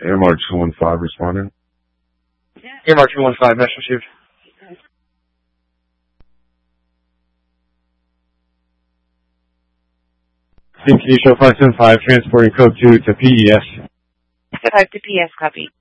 AMR 215 responding. AMR 215, message received. Show 575, transporting code 2 to PES. 5 to PS, copy.